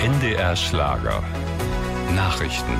NDR Schlager. Nachrichten.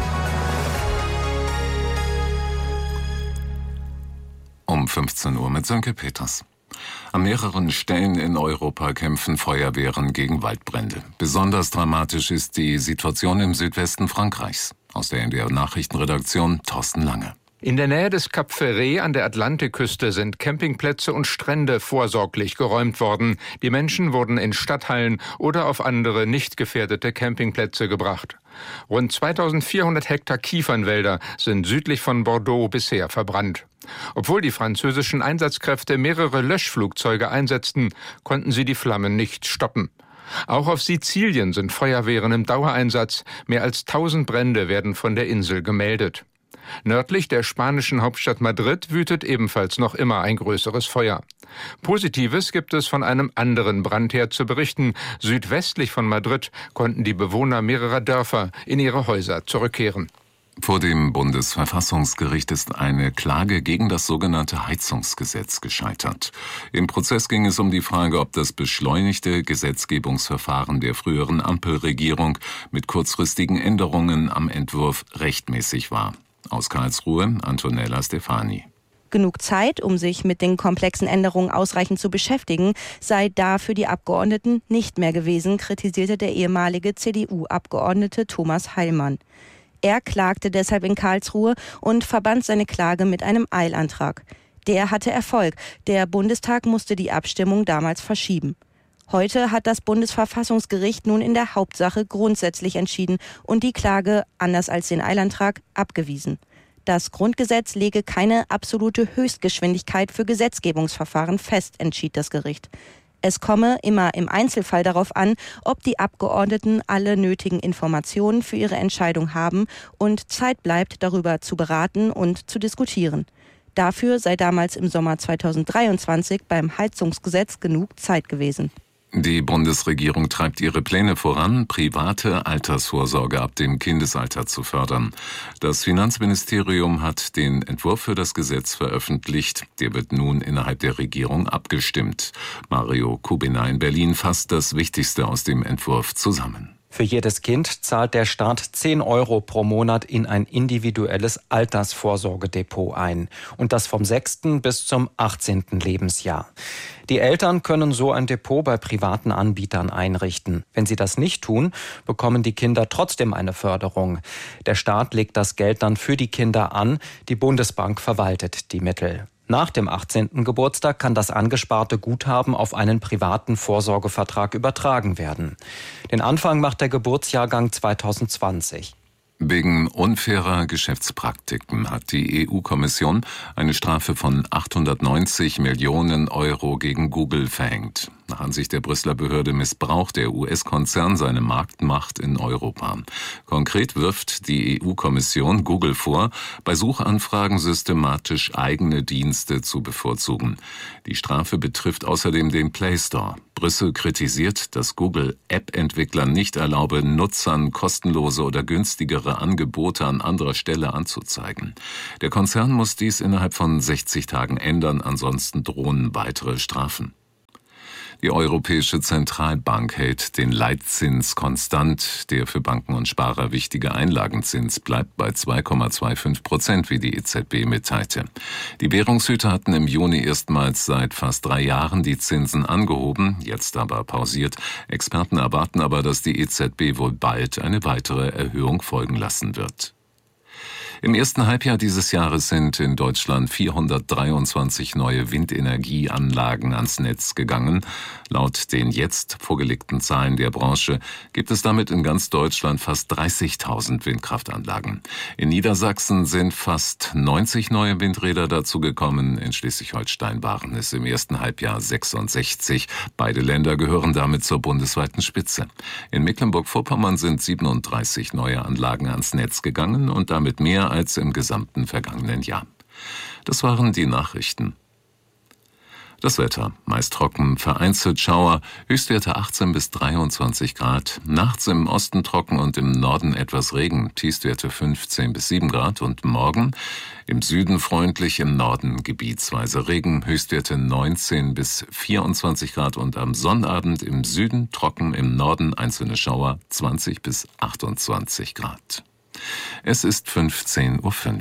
Um 15 Uhr mit Sönke Peters. An mehreren Stellen in Europa kämpfen Feuerwehren gegen Waldbrände. Besonders dramatisch ist die Situation im Südwesten Frankreichs. Aus der NDR Nachrichtenredaktion Thorsten Lange. In der Nähe des Cap Ferret an der Atlantikküste sind Campingplätze und Strände vorsorglich geräumt worden. Die Menschen wurden in Stadthallen oder auf andere nicht gefährdete Campingplätze gebracht. Rund 2400 Hektar Kiefernwälder sind südlich von Bordeaux bisher verbrannt. Obwohl die französischen Einsatzkräfte mehrere Löschflugzeuge einsetzten, konnten sie die Flammen nicht stoppen. Auch auf Sizilien sind Feuerwehren im Dauereinsatz. Mehr als 1000 Brände werden von der Insel gemeldet. Nördlich der spanischen Hauptstadt Madrid wütet ebenfalls noch immer ein größeres Feuer. Positives gibt es von einem anderen Brandherd zu berichten. Südwestlich von Madrid konnten die Bewohner mehrerer Dörfer in ihre Häuser zurückkehren. Vor dem Bundesverfassungsgericht ist eine Klage gegen das sogenannte Heizungsgesetz gescheitert. Im Prozess ging es um die Frage, ob das beschleunigte Gesetzgebungsverfahren der früheren Ampelregierung mit kurzfristigen Änderungen am Entwurf rechtmäßig war. Aus Karlsruhe, Antonella Stefani. Genug Zeit, um sich mit den komplexen Änderungen ausreichend zu beschäftigen, sei da für die Abgeordneten nicht mehr gewesen, kritisierte der ehemalige CDU-Abgeordnete Thomas Heilmann. Er klagte deshalb in Karlsruhe und verband seine Klage mit einem Eilantrag. Der hatte Erfolg. Der Bundestag musste die Abstimmung damals verschieben. Heute hat das Bundesverfassungsgericht nun in der Hauptsache grundsätzlich entschieden und die Klage, anders als den Eilantrag, abgewiesen. Das Grundgesetz lege keine absolute Höchstgeschwindigkeit für Gesetzgebungsverfahren fest, entschied das Gericht. Es komme immer im Einzelfall darauf an, ob die Abgeordneten alle nötigen Informationen für ihre Entscheidung haben und Zeit bleibt, darüber zu beraten und zu diskutieren. Dafür sei damals im Sommer 2023 beim Heizungsgesetz genug Zeit gewesen. Die Bundesregierung treibt ihre Pläne voran, private Altersvorsorge ab dem Kindesalter zu fördern. Das Finanzministerium hat den Entwurf für das Gesetz veröffentlicht. Der wird nun innerhalb der Regierung abgestimmt. Mario Kubina in Berlin fasst das Wichtigste aus dem Entwurf zusammen. Für jedes Kind zahlt der Staat 10 € pro Monat in ein individuelles Altersvorsorgedepot ein. Und das vom 6. bis zum 18. Lebensjahr. Die Eltern können so ein Depot bei privaten Anbietern einrichten. Wenn sie das nicht tun, bekommen die Kinder trotzdem eine Förderung. Der Staat legt das Geld dann für die Kinder an. Die Bundesbank verwaltet die Mittel. Nach dem 18. Geburtstag kann das angesparte Guthaben auf einen privaten Vorsorgevertrag übertragen werden. Den Anfang macht der Geburtsjahrgang 2020. Wegen unfairer Geschäftspraktiken hat die EU-Kommission eine Strafe von 890 Millionen € gegen Google verhängt. Nach Ansicht der Brüsseler Behörde missbraucht der US-Konzern seine Marktmacht in Europa. Konkret wirft die EU-Kommission Google vor, bei Suchanfragen systematisch eigene Dienste zu bevorzugen. Die Strafe betrifft außerdem den Play Store. Brüssel kritisiert, dass Google App-Entwicklern nicht erlaube, Nutzern kostenlose oder günstigere Angebote an anderer Stelle anzuzeigen. Der Konzern muss dies innerhalb von 60 Tagen ändern, ansonsten drohen weitere Strafen. Die Europäische Zentralbank hält den Leitzins konstant. Der für Banken und Sparer wichtige Einlagenzins bleibt bei 2,25%, wie die EZB mitteilte. Die Währungshüter hatten im Juni erstmals seit fast 3 Jahren die Zinsen angehoben, jetzt aber pausiert. Experten erwarten aber, dass die EZB wohl bald eine weitere Erhöhung folgen lassen wird. Im ersten Halbjahr dieses Jahres sind in Deutschland 423 neue Windenergieanlagen ans Netz gegangen. Laut den jetzt vorgelegten Zahlen der Branche gibt es damit in ganz Deutschland fast 30.000 Windkraftanlagen. In Niedersachsen sind fast 90 neue Windräder dazugekommen. In Schleswig-Holstein waren es im ersten Halbjahr 66. Beide Länder gehören damit zur bundesweiten Spitze. In Mecklenburg-Vorpommern sind 37 neue Anlagen ans Netz gegangen und damit mehr als im gesamten vergangenen Jahr. Das waren die Nachrichten. Das Wetter, meist trocken, vereinzelt Schauer, Höchstwerte 18 bis 23 Grad. Nachts im Osten trocken und im Norden etwas Regen, Tiefstwerte 15 bis 7 Grad. Und morgen im Süden freundlich, im Norden gebietsweise Regen, Höchstwerte 19 bis 24 Grad. Und am Sonnabend im Süden trocken, im Norden einzelne Schauer, 20 bis 28 Grad. Es ist 15:05 Uhr.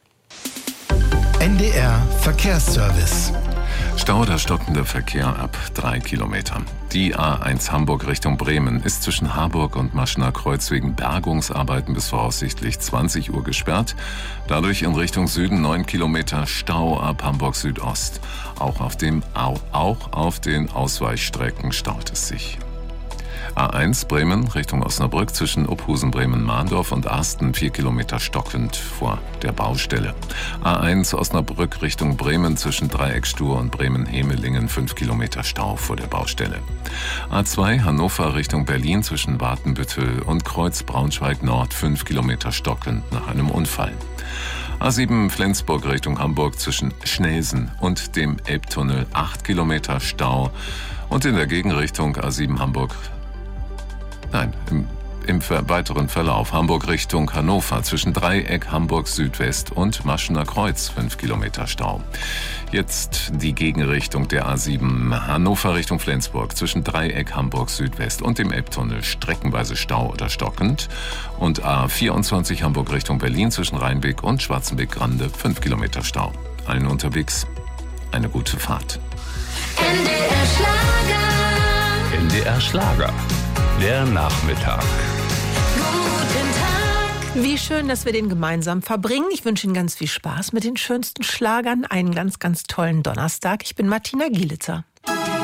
NDR Verkehrsservice. Stau oder stockender Verkehr ab 3 Kilometern. Die A1 Hamburg Richtung Bremen ist zwischen Harburg und Maschener Kreuz wegen Bergungsarbeiten bis voraussichtlich 20 Uhr gesperrt. Dadurch in Richtung Süden 9 Kilometer Stau ab Hamburg Südost. Auch auf den Ausweichstrecken staut es sich. A1 Bremen Richtung Osnabrück zwischen Uphusen, Bremen-Mahndorf und Arsten 4 Kilometer stockend vor der Baustelle. A1 Osnabrück Richtung Bremen zwischen Dreieckstur und Bremen-Hemelingen 5 Kilometer Stau vor der Baustelle. A2 Hannover Richtung Berlin zwischen Watenbüttel und Kreuz Braunschweig Nord 5 Kilometer stockend nach einem Unfall. A7 Flensburg Richtung Hamburg zwischen Schnelsen und dem Elbtunnel 8 Kilometer Stau und in der Gegenrichtung A7 Hamburg im weiteren Verlauf Hamburg Richtung Hannover zwischen Dreieck Hamburg Südwest und Maschener Kreuz 5 Kilometer Stau. Jetzt die Gegenrichtung der A7 Hannover Richtung Flensburg zwischen Dreieck Hamburg Südwest und dem Elbtunnel streckenweise Stau oder stockend und A24 Hamburg Richtung Berlin zwischen Rheinweg und Schwarzenbeck-Grande 5 Kilometer Stau. Allen unterwegs eine gute Fahrt. NDR Schlager. NDR Schlager. Der Nachmittag. Guten Tag. Wie schön, dass wir den gemeinsam verbringen. Ich wünsche Ihnen ganz viel Spaß mit den schönsten Schlagern. Einen ganz, ganz tollen Donnerstag. Ich bin Martina Gielitzer.